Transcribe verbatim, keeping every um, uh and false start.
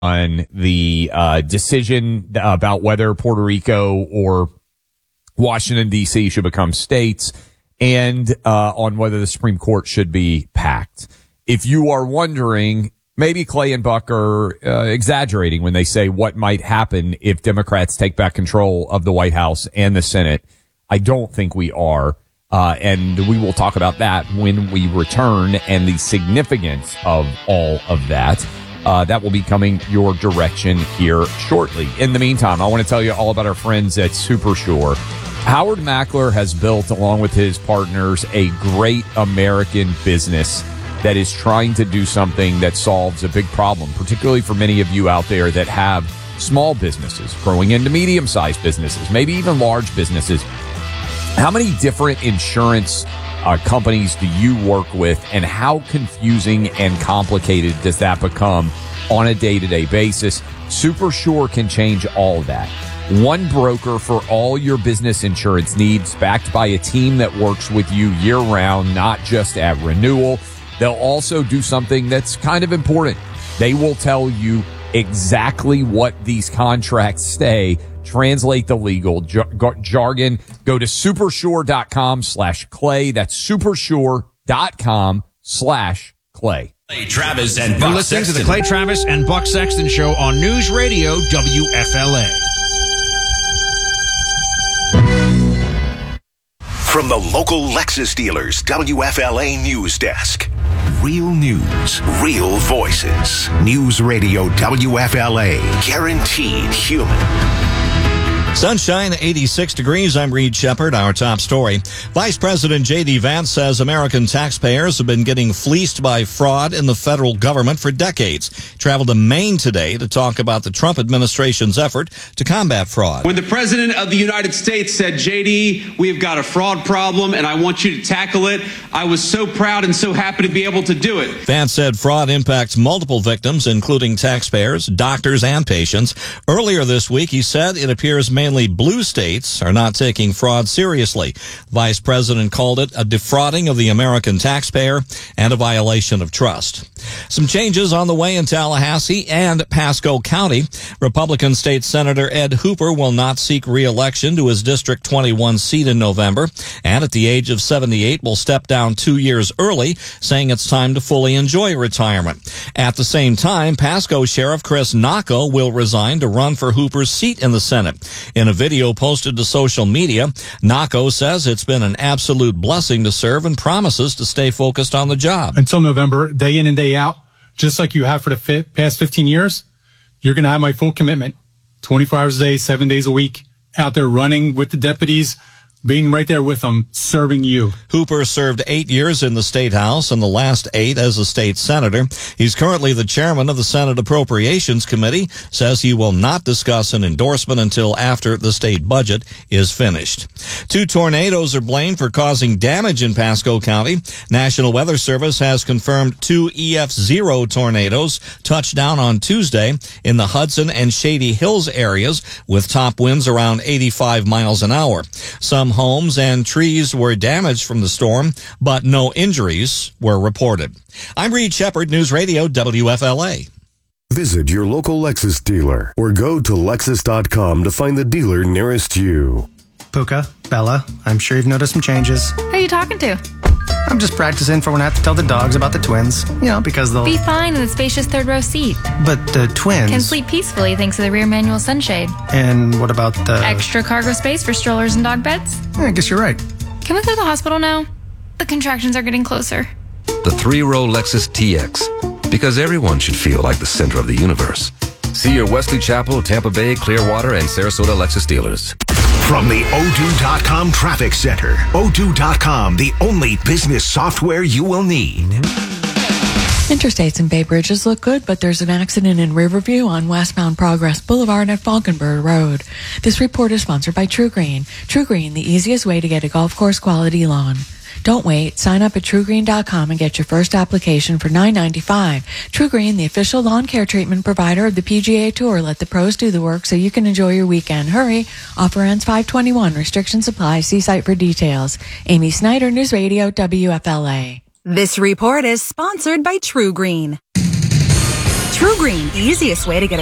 on the uh, decision about whether Puerto Rico or Washington, D C should become states, and uh, on whether the Supreme Court should be packed. If you are wondering, maybe Clay and Buck are uh, exaggerating when they say what might happen if Democrats take back control of the White House and the Senate. I don't think we are. Uh, and we will talk about that when we return and the significance of all of that. Uh, that will be coming your direction here shortly. In the meantime, I want to tell you all about our friends at Supersure. Howard Mackler has built, along with his partners, a great American business that is trying to do something that solves a big problem, particularly for many of you out there that have small businesses growing into medium-sized businesses, maybe even large businesses. How many different insurance uh, companies do you work with, and how confusing and complicated does that become on a day-to-day basis? Supersure can change all that. One broker for all your business insurance needs, backed by a team that works with you year-round, not just at renewal. They'll also do something that's kind of important. They will tell you exactly what these contracts say, translate the legal jar- jargon. Go to supersure.com slash clay. That's supersure.com slash clay. Clay Travis and Buck You're listening Sexton. to the Clay Travis and Buck Sexton Show on News Radio W F L A. From the local Lexus dealers, W F L A News Desk. Real news, real voices. News Radio W F L A. Guaranteed human. Sunshine, eighty-six degrees. I'm Reed Shepard. Our top story. Vice President J D. Vance says American taxpayers have been getting fleeced by fraud in the federal government for decades. Traveled to Maine today to talk about the Trump administration's effort to combat fraud. When the President of the United States said, J D, we've got a fraud problem and I want you to tackle it, I was so proud and so happy to be able to do it. Vance said fraud impacts multiple victims, including taxpayers, doctors, and patients. Earlier this week, he said it appears mainly blue states are not taking fraud seriously. Vice President called it a defrauding of the American taxpayer and a violation of trust. Some changes on the way in Tallahassee and Pasco County. Republican State Senator Ed Hooper will not seek re-election to his District twenty-one seat in November, and at the age of seventy-eight will step down two years early, saying it's time to fully enjoy retirement. At the same time, Pasco Sheriff Chris Nacco will resign to run for Hooper's seat in the Senate. In a video posted to social media, Nacco says it's been an absolute blessing to serve and promises to stay focused on the job. Until November, day in and day out, just like you have for the fi- past fifteen years, you're going to have my full commitment. twenty-four hours a day, seven days a week, out there running with the deputies, being right there with them, serving you. Hooper served eight years in the State House and the last eight as a state senator. He's currently the chairman of the Senate Appropriations Committee, says he will not discuss an endorsement until after the state budget is finished. Two tornadoes are blamed for causing damage in Pasco County. National Weather Service has confirmed two E F zero tornadoes touched down on Tuesday in the Hudson and Shady Hills areas with top winds around eighty-five miles an hour. Some homes and trees were damaged from the storm, but no injuries were reported. I'm Reed Shepard, News Radio W F L A. Visit your local Lexus dealer or go to Lexus dot com to find the dealer nearest you. Puka, Bella, I'm sure you've noticed some changes. Who are you talking to? I'm just practicing for when I have to tell the dogs about the twins. You know, because they'll... Be fine in the spacious third row seat. But the twins... Can sleep peacefully thanks to the rear manual sunshade. And what about the... Extra cargo space for strollers and dog beds? I guess you're right. Can we go to the hospital now? The contractions are getting closer. The three-row Lexus T X. Because everyone should feel like the center of the universe. See your Wesley Chapel, Tampa Bay, Clearwater, and Sarasota Lexus dealers. From the O two dot com Traffic Center. O two dot com, the only business software you will need. Interstates and Bay Bridges look good, but there's an accident in Riverview on westbound Progress Boulevard at Falkenberg Road. This report is sponsored by True Green. True Green, the easiest way to get a golf course quality lawn. Don't wait. Sign up at true green dot com and get your first application for nine ninety-five. True Green, the official lawn care treatment provider of the P G A Tour. Let the pros do the work so you can enjoy your weekend. Hurry. Offer ends five twenty-one. Restrictions apply. See site for details. Amy Snyder, News Radio W F L A. This report is sponsored by True Green. True Green, the easiest way to get a